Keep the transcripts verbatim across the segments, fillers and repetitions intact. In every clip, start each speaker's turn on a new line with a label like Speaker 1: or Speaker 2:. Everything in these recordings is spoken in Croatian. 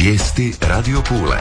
Speaker 1: Vijesti Radio Pule.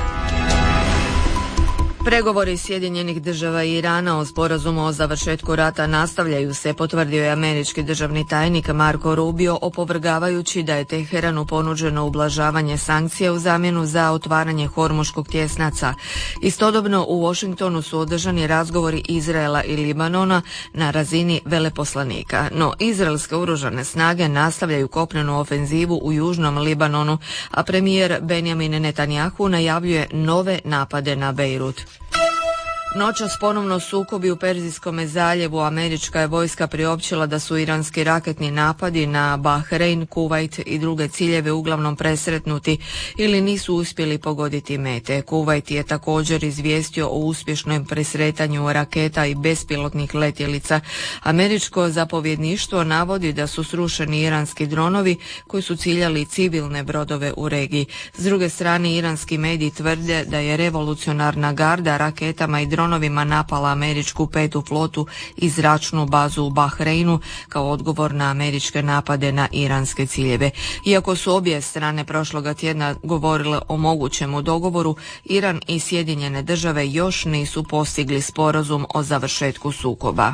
Speaker 2: Pregovori Sjedinjenih država i Irana o sporazumu o završetku rata nastavljaju se, potvrdio je američki državni tajnik Marco Rubio, opovrgavajući da je Teheranu ponuđeno ublažavanje sankcija u zamjenu za otvaranje Hormuškog tjesnaca. Istodobno u Washingtonu su održani razgovori Izraela i Libanona na razini veleposlanika, no izraelske oružane snage nastavljaju kopnenu ofenzivu u južnom Libanonu, a premijer Benjamin Netanjahu najavljuje nove napade na Bejrut. Noćas ponovno sukobi u Perzijskom zaljevu. Američka je vojska priopćila da su iranski raketni napadi na Bahrein, Kuvajt i druge ciljeve uglavnom presretnuti ili nisu uspjeli pogoditi mete. Kuvajt je također izvijestio o uspješnom presretanju raketa i bespilotnih letjelica. Američko zapovjedništvo navodi da su srušeni iranski dronovi koji su ciljali civilne brodove u regiji. S druge strane, iranski mediji tvrde da je revolucionarna garda raketama i dronovima napala američku petu flotu i zračnu bazu u Bahreinu kao odgovor na američke napade na iranske ciljeve. Iako su obje strane prošloga tjedna govorile o mogućemu dogovoru, Iran i Sjedinjene države još nisu postigli sporazum o završetku sukoba.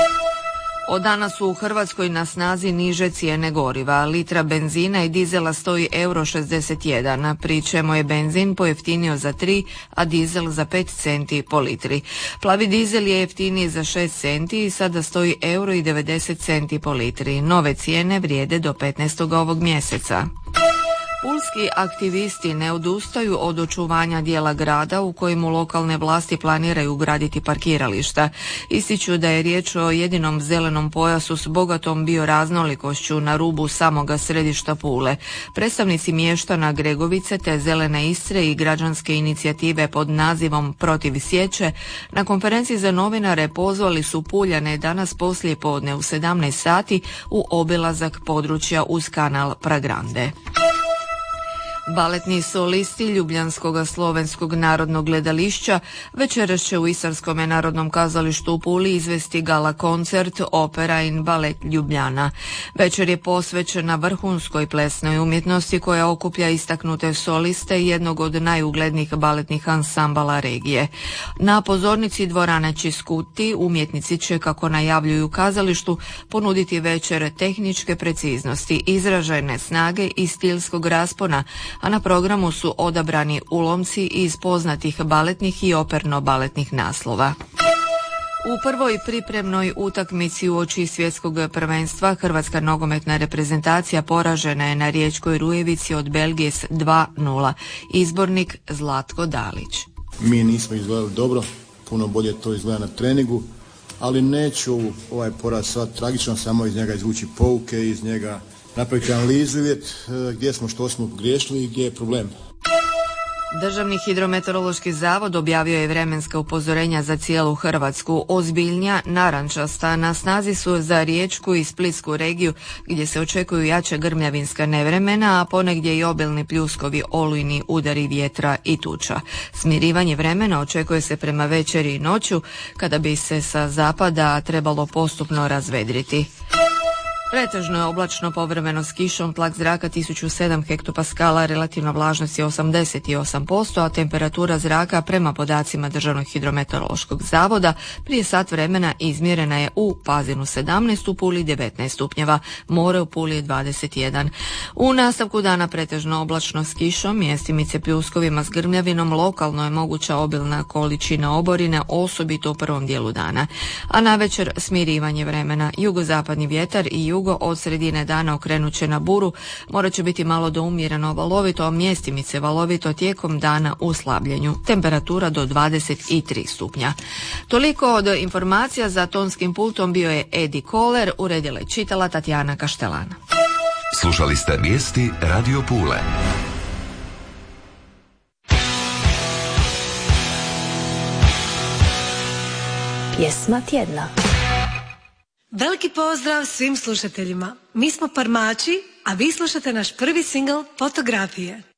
Speaker 2: Od danas su u Hrvatskoj na snazi niže cijene goriva. Litra benzina i dizela stoji euro šezdeset jedan, pri čemu je benzin pojeftinio za tri, a dizel za pet centi po litri. Plavi dizel je jeftiniji za šest centi i sada stoji euro i devedeset centi po litri. Nove cijene vrijede do petnaestog ovog mjeseca. Pulski aktivisti ne odustaju od očuvanja dijela grada u kojemu lokalne vlasti planiraju graditi parkirališta. Ističu da je riječ o jedinom zelenom pojasu s bogatom bioraznolikošću na rubu samoga središta Pule. Predstavnici mještana Gregovice te Zelene Istre i građanske inicijative pod nazivom Protiv sječe na konferenciji za novinare pozvali su Puljane danas poslije podne u sedamnaest sati u obilazak područja uz kanal Pragrande. Baletni solisti Ljubljanskog slovenskog narodnog gledališća večeras će u Istarskom narodnom kazalištu u Puli izvesti gala koncert Opera in Balet Ljubljana. Večer je posvećena vrhunskoj plesnoj umjetnosti koja okuplja istaknute soliste i jednog od najuglednijih baletnih ansambala regije. Na pozornici dvorane Čiskuti umjetnici će, kako najavljuju u kazalištu, ponuditi večer tehničke preciznosti, izražajne snage i stilskog raspona, a na programu su odabrani ulomci iz poznatih baletnih i operno-baletnih naslova. U prvoj pripremnoj utakmici uoči svjetskog prvenstva hrvatska nogometna reprezentacija poražena je na Riječkoj Rujevici od Belgije s dva nula. Izbornik Zlatko Dalić.
Speaker 3: Mi nismo izgledali dobro, puno bolje to izgleda na treningu, ali neću ovaj poraz sad tragično, samo iz njega izvući pouke, iz njega napraviti analizu i vidjeti gdje smo, što smo griješili i gdje je problem.
Speaker 2: Državni hidrometeorološki zavod objavio je vremenska upozorenja za cijelu Hrvatsku. Ozbiljnja, narančasta, na snazi su za Riječku i Splitsku regiju gdje se očekuju jače grmljavinska nevremena, a ponegdje i obilni pljuskovi, olujni udari vjetra i tuča. Smirivanje vremena očekuje se prema večeri i noću kada bi se sa zapada trebalo postupno razvedriti. Pretežno je oblačno, povremeno s kišom, tlak zraka tisuću sedam hektopaskala, relativna vlažnost je osamdeset osam posto, a temperatura zraka prema podacima Državnog hidrometeorološkog zavoda prije sat vremena izmjerena je u Pazinu sedamnaest, u Puli devetnaest stupnjeva, more u Puli je dvadeset jedan. U nastavku dana pretežno oblačno s kišom, mjestimice pljuskovima s grmljavinom, lokalno je moguća obilna količina oborine, osobito u prvom dijelu dana. A navečer smirivanje vremena, jugozapadni vjetar i jug od sredine dana okrenut će na buru, morat će biti malo do umjereno valovito, a mjestimice valovito tijekom dana u slabljenju. Temperatura do dvadeset tri stupnja. Toliko od informacija. Za tonskim pultom bio je Edi Koler, uredila i čitala Tatjana Kaštelana.
Speaker 1: Slušali ste vijesti Radio Pule.
Speaker 4: Pjesma tjedna.
Speaker 5: Veliki pozdrav svim slušateljima. Mi smo Parmači, a vi slušate naš prvi singl Fotografije.